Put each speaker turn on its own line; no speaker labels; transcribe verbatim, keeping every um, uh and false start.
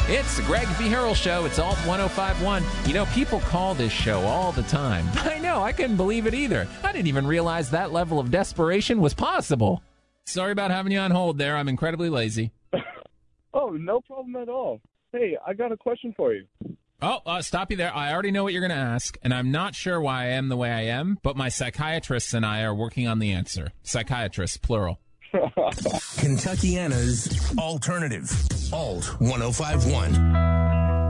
It's the Greg V. Harrell Show. It's Alt one oh five point one. You know, people call this show all the time. I know, I couldn't believe it either. I didn't even realize that level of desperation was possible. Sorry about having you on hold there. I'm incredibly lazy.
Oh, no problem at all. Hey, I got a question for you.
Oh, uh, stop you there. I already know what you're going to ask, and I'm not sure why I am the way I am, but my psychiatrists and I are working on the answer. Psychiatrists, plural.
Kentuckiana's Alternative. Alt one oh five point one.